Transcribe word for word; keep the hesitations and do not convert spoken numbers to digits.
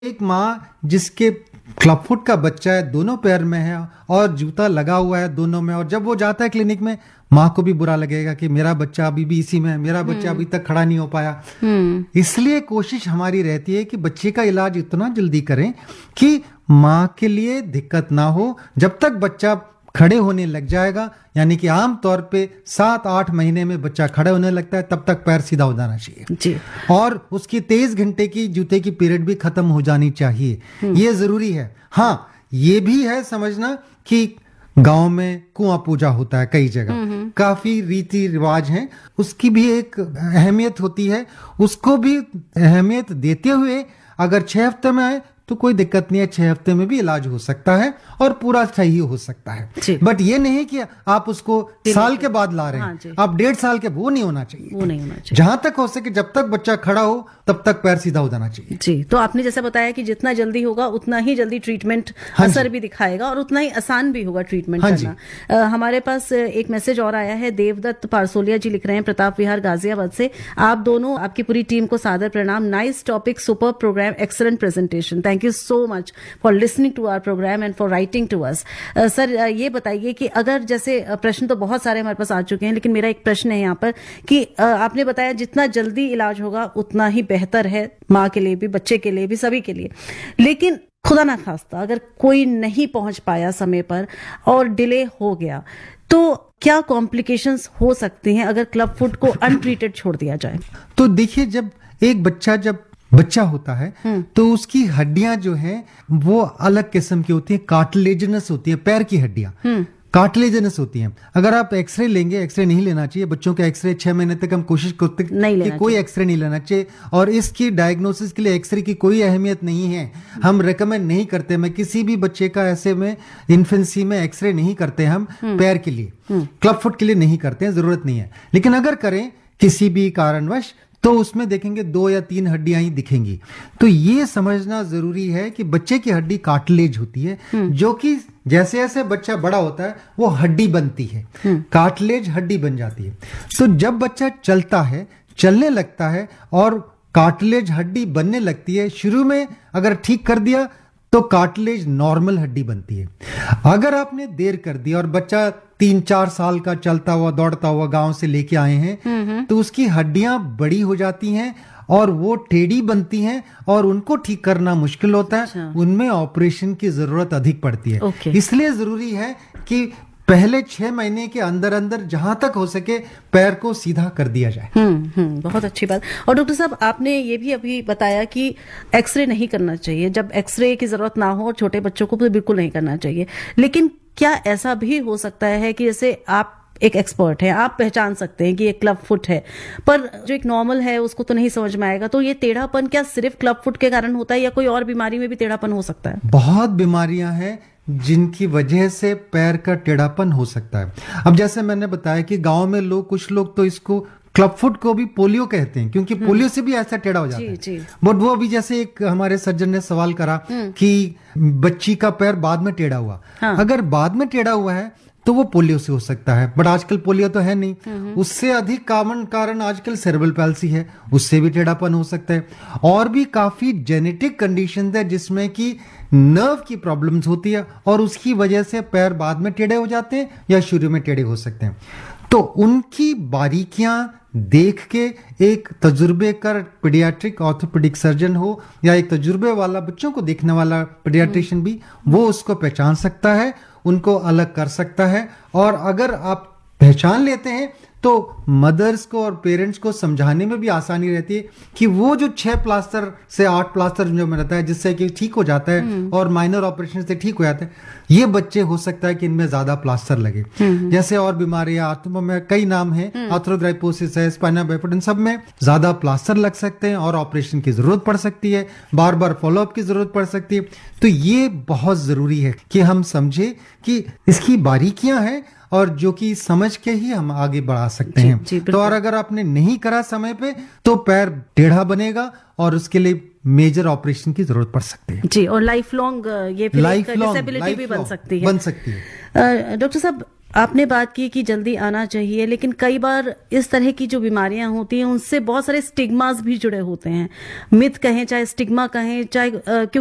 एक माँ जिसके क्लब फुट का बच्चा है, दोनों पैर में है और जूता लगा हुआ है दोनों में, और जब वो जाता है क्लिनिक में, माँ को भी बुरा लगेगा कि मेरा बच्चा अभी भी इसी में है, मेरा बच्चा अभी तक खड़ा नहीं हो पाया। इसलिए कोशिश हमारी रहती है कि बच्चे का इलाज इतना जल्दी करें कि माँ के लिए दिक्कत ना हो। जब तक बच्चा खड़े होने लग जाएगा, यानी कि आम तौर पे सात आठ महीने में बच्चा खड़े होने लगता है, तब तक पैर सीधा हो जाना चाहिए जी। और उसकी तेईस घंटे की जूते की पीरियड भी खत्म हो जानी चाहिए। ये जरूरी है। हाँ, ये भी है समझना कि गांव में कुआं पूजा होता है कई जगह, काफी रीति रिवाज हैं, उसकी भी एक अहमियत होती है। उसको भी अहमियत देते हुए अगर छह हफ्ते में आए तो कोई दिक्कत नहीं है, छह हफ्ते में भी इलाज हो सकता है और पूरा सही हो सकता है। बट ये नहीं कि आप उसको साल के बाद ला रहे हैं। हाँ, आप डेढ़ साल के, वो नहीं होना चाहिए, वो नहीं होना चाहिए। जहां तक हो सके जब तक बच्चा खड़ा हो तब तक पैर सीधा हो जाना चाहिए। जी, तो आपने जैसा बताया कि जितना जल्दी होगा उतना ही जल्दी ट्रीटमेंट हाँ असर भी दिखाएगा और उतना ही आसान भी होगा ट्रीटमेंट हाँ करना। आ, हमारे पास एक मैसेज और आया है, देवदत्त पारसोलिया जी लिख रहे हैं प्रताप विहार गाजियाबाद से। आप दोनों, आपकी पूरी टीम को सादर प्रणाम। Nice topic, super programme, excellent presentation. Thank you so much for listening to our programme and for writing to us. Sir, ये बताइए कि अगर जैसे प्रश्न तो बहुत सारे हमारे पास आ चुके हैं, लेकिन मेरा एक प्रश्न है यहाँ पर कि uh, आपने बताया जितना जल्दी इलाज होगा उतना ही बेहतर है, माँ के लिए भी, बच्चे के लिए भी, सभी के लिए। लेकिन खुदा ना खास्ता अगर कोई नहीं पहुंच पाया समय पर और डिले हो गया, तो क्या कॉम्प्लिकेशंस हो सकते हैं अगर क्लब फुट को अनट्रीटेड छोड़ दिया जाए? तो देखिए, जब एक बच्चा जब बच्चा होता है तो उसकी हड्डियां जो हैं वो अलग किस्म की होती हैं, कार्टिलेजिनस होती है। पैर की हड्डियां कार्टिलेजिनस होती हैं। अगर आप एक्सरे लेंगे, एक्सरे नहीं लेना चाहिए बच्चों के, एक्सरे छह महीने तक हम कोशिश करते हैं कि कोई एक्सरे नहीं लेना चाहिए, और इसकी डायग्नोसिस के लिए एक्सरे की कोई अहमियत नहीं है। हम रेकमेंड नहीं करते, मैं किसी भी बच्चे का ऐसे में इन्फेंसी में एक्सरे नहीं करते हम पैर के लिए, क्लब फुट के लिए नहीं करते हैं, जरूरत नहीं है। लेकिन अगर करें किसी भी कारणवश तो उसमें देखेंगे दो या तीन हड्डियां ही दिखेंगी। तो ये समझना जरूरी है कि बच्चे की हड्डी कार्टिलेज होती है, जो कि जैसे जैसे बच्चा बड़ा होता है वो हड्डी बनती है, कार्टिलेज हड्डी बन जाती है। तो जब बच्चा चलता है, चलने लगता है और कार्टिलेज हड्डी बनने लगती है, शुरू में अगर ठीक कर दिया तो कार्टिलेज नॉर्मल हड्डी बनती है। अगर आपने देर कर दी और बच्चा तीन चार साल का चलता हुआ दौड़ता हुआ गांव से लेके आए हैं, तो उसकी हड्डियां बड़ी हो जाती हैं और वो टेढ़ी बनती हैं और उनको ठीक करना मुश्किल होता है। अच्छा। उनमें ऑपरेशन की जरूरत अधिक पड़ती है। okay. इसलिए जरूरी है कि पहले छह महीने के अंदर अंदर जहां तक हो सके पैर को सीधा कर दिया जाए। हम्म हम्म बहुत अच्छी बात। और डॉक्टर साहब, आपने ये भी अभी बताया कि एक्सरे नहीं करना चाहिए, जब एक्सरे की जरूरत ना हो, और छोटे बच्चों को तो बिल्कुल नहीं करना चाहिए। लेकिन क्या ऐसा भी हो सकता है कि जैसे आप एक एक्सपर्ट है, आप पहचान सकते हैं कि ये क्लब फुट है, पर जो एक नॉर्मल है उसको तो नहीं समझ में आएगा, तो ये टेढ़ापन क्या सिर्फ क्लब फुट के कारण होता है या कोई और बीमारी में भी टेढ़ापन हो सकता है? बहुत बीमारियां हैं जिनकी वजह से पैर का टेढ़ापन हो सकता है। अब जैसे मैंने बताया कि गांव में लोग, कुछ लोग तो इसको क्लब फुट को भी पोलियो कहते हैं, क्योंकि पोलियो से भी ऐसा टेढ़ा हो जाता है। बट वो भी, जैसे एक हमारे सज्जन ने सवाल करा कि बच्ची का पैर बाद में टेढ़ा हुआ। हाँ। अगर बाद में टेढ़ा हुआ है तो वो पोलियो से हो सकता है, बट आजकल पोलियो तो है नहीं। उससे अधिक कॉमन कारण आजकल सेरेब्रल पैल्सी है, उससे भी टेढ़ापन हो सकता है। और भी काफी जेनेटिक कंडीशन है जिसमें कि नर्व की प्रॉब्लम्स होती है और उसकी वजह से पैर बाद में टेढ़े हो जाते हैं या शुरू में टेढ़े हो सकते हैं। तो उनकी बारीकियां देख के एक तजुर्बेकार पीडियाट्रिक ऑर्थोपेडिक सर्जन हो या एक तजुर्बे वाला बच्चों को देखने वाला पीडियाट्रिशियन भी, वो उसको पहचान सकता है, उनको अलग कर सकता है। और अगर आप पहचान लेते हैं तो मदर्स को और पेरेंट्स को समझाने में भी आसानी रहती है कि वो जो छह प्लास्टर से आठ प्लास्टर जो में रहता है जिससे कि ठीक हो जाता है और माइनर ऑपरेशन से ठीक हो जाता है, ये बच्चे हो सकता है कि इनमें ज्यादा प्लास्टर लगे। जैसे और बीमारियां में कई नाम है, आर्थ्रोग्राइपोसिस है, स्पाइना बाइफोड, इन सब में ज्यादा प्लास्टर लग सकते हैं और ऑपरेशन की जरूरत पड़ सकती है, बार बार फॉलोअप की जरूरत पड़ सकती है। तो ये बहुत जरूरी है कि हम समझे कि इसकी बारीकियां हैं और जो कि समझ के ही हम आगे बढ़ा सकते जी, हैं जी, तो और अगर आपने नहीं करा समय पे तो पैर टेढ़ा बनेगा और उसके लिए मेजर ऑपरेशन की जरूरत पड़ सकती है जी। और लाइफ लॉन्ग ये डिसेबिलिटी भी बन सकती है बन सकती है डॉक्टर साहब, आपने बात की कि जल्दी आना चाहिए, लेकिन कई बार इस तरह की जो बीमारियां होती हैं उनसे बहुत सारे स्टिग्मास भी जुड़े होते हैं, मिथ कहें चाहे स्टिग्मा कहें चाहे,